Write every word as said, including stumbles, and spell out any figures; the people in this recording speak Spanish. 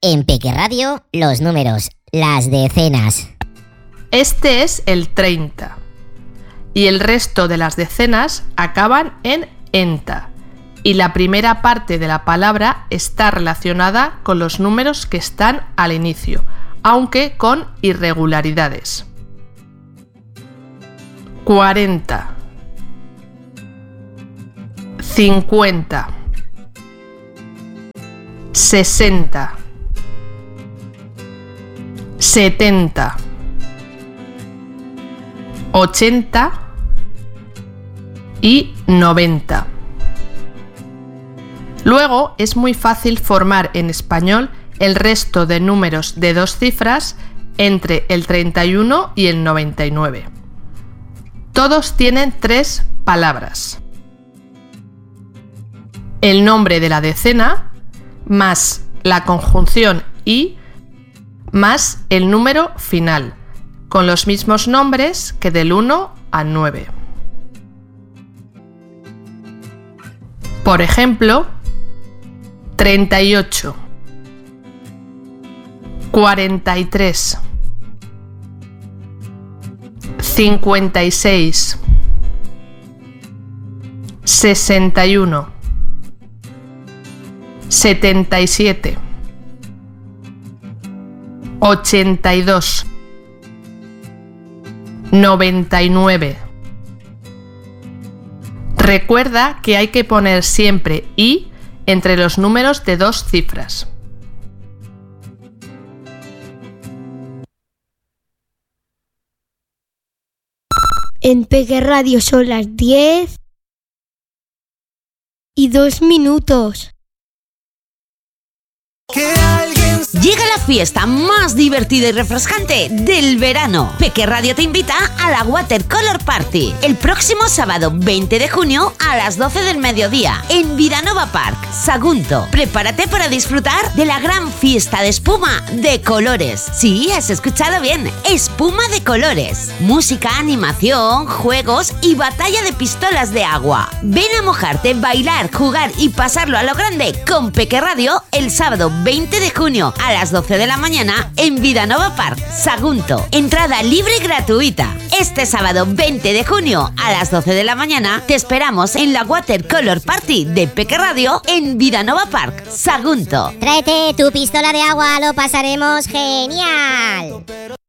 En Peque Radio, los números, las decenas. Este es el treinta. Y el resto de las decenas acaban en enta. Y la primera parte de la palabra está relacionada con los números que están al inicio, aunque con irregularidades. cuarenta, cincuenta, sesenta, setenta, ochenta y noventa. Luego es muy fácil formar en español el resto de números de dos cifras entre el treinta y uno y el noventa y nueve. Todos tienen tres palabras. El nombre de la decena más la conjunción y más el número final, con los mismos nombres que del uno al nueve. Por ejemplo, treinta y ocho, cuarenta y tres, cincuenta y seis, sesenta y uno, setenta y siete, ochenta y dos, noventa y nueve. Recuerda que hay que poner siempre i entre los números de dos cifras. En Peque Radio son las diez y dos minutos. Llega la fiesta más divertida y refrescante del verano. Peque Radio te invita a la Watercolor Party el próximo sábado veinte de junio a las doce del mediodía en Vidanova Park, Sagunto. Prepárate para disfrutar de la gran fiesta de espuma de colores. Sí, has escuchado bien, espuma de colores. Música, animación, juegos y batalla de pistolas de agua. Ven a mojarte, bailar, jugar y pasarlo a lo grande con Peque Radio el sábado veinte de junio a las doce de la mañana en Vidanova Park, Sagunto. Entrada libre y gratuita. Este sábado veinte de junio a las doce de la mañana te esperamos en la Watercolor Party de Peque Radio en Vidanova Park, Sagunto. Tráete tu pistola de agua, lo pasaremos genial.